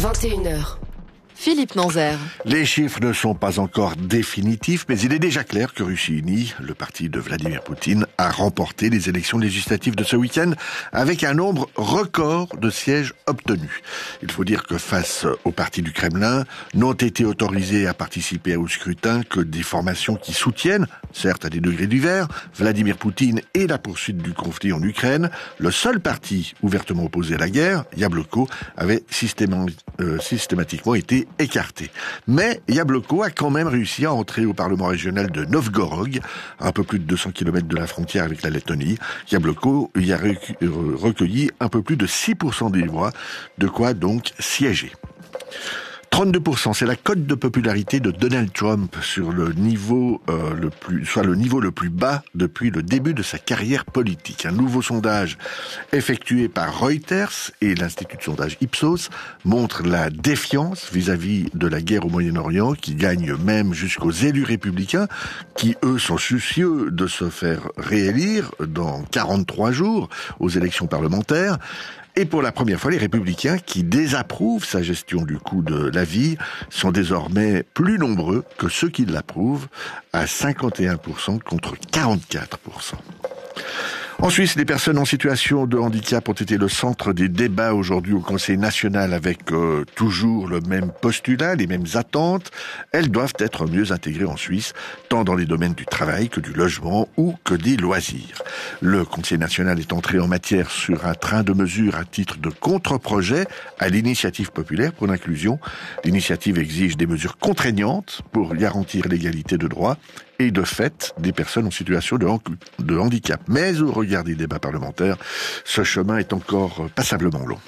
21h. Philippe Nanzer. Les chiffres ne sont pas encore définitifs, mais il est déjà clair que Russie Unie, le parti de Vladimir Poutine, a remporté les élections législatives de ce week-end avec un nombre record de sièges obtenus. Il faut dire que face au parti du Kremlin, n'ont été autorisés à participer au scrutin que des formations qui soutiennent, certes à des degrés divers, Vladimir Poutine et la poursuite du conflit en Ukraine. Le seul parti ouvertement opposé à la guerre, Yabloko, avait systématiquement été écarté. Mais Yabloko a quand même réussi à entrer au Parlement régional de Novgorod, à un peu plus de 200 km de la frontière avec la Lettonie. Yabloko y a recueilli un peu plus de 6% des voix, de quoi donc siéger. 32%, c'est la cote de popularité de Donald Trump sur le niveau le plus bas depuis le début de sa carrière politique. Un nouveau sondage effectué par Reuters et l'institut de sondage Ipsos montre la défiance vis-à-vis de la guerre au Moyen-Orient qui gagne même jusqu'aux élus républicains qui, eux, sont soucieux de se faire réélire dans 43 jours aux élections parlementaires. Et pour la première fois, les républicains qui désapprouvent sa gestion du coût de la vie sont désormais plus nombreux que ceux qui l'approuvent, à 51% contre 44%. En Suisse, les personnes en situation de handicap ont été le centre des débats aujourd'hui au Conseil national avec toujours le même postulat, les mêmes attentes. Elles doivent être mieux intégrées en Suisse, tant dans les domaines du travail que du logement ou que des loisirs. Le Conseil national est entré en matière sur un train de mesures à titre de contre-projet à l'initiative populaire pour l'inclusion. L'initiative exige des mesures contraignantes pour garantir l'égalité de droits et de fait des personnes en situation de handicap. Mais au regard des débats parlementaires, ce chemin est encore passablement long.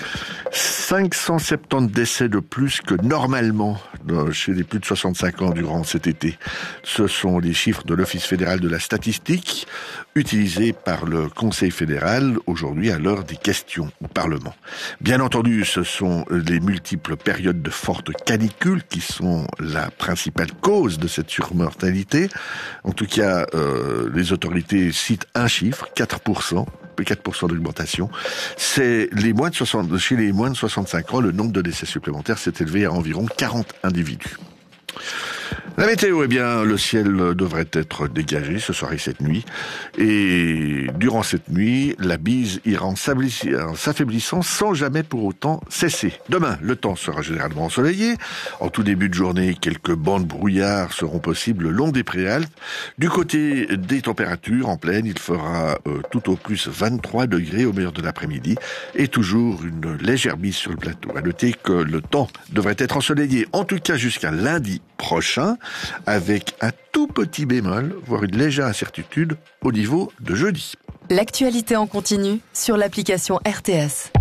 570 décès de plus que normalement chez les plus de 65 ans durant cet été. Ce sont les chiffres de l'Office fédéral de la statistique utilisés par le Conseil fédéral aujourd'hui à l'heure des questions au Parlement. Bien entendu, ce sont les multiples périodes de forte canicule qui sont la principale cause de cette surmortalité. En tout cas, les autorités citent un chiffre, 4% d'augmentation. C'est chez les moins de 65 ans, le nombre de décès supplémentaires s'est élevé à environ 40 individus. La météo, le ciel devrait être dégagé ce soir et cette nuit. Et durant cette nuit, la bise ira en s'affaiblissant sans jamais pour autant cesser. Demain, le temps sera généralement ensoleillé. En tout début de journée, quelques bancs de brouillard seront possibles le long des préalpes. Du côté des températures, en plaine, il fera tout au plus 23 degrés au meilleur de l'après-midi. Et toujours une légère bise sur le plateau. À noter que le temps devrait être ensoleillé, en tout cas jusqu'à lundi prochain, avec un tout petit bémol, voire une légère incertitude au niveau de jeudi. L'actualité en continu sur l'application RTS.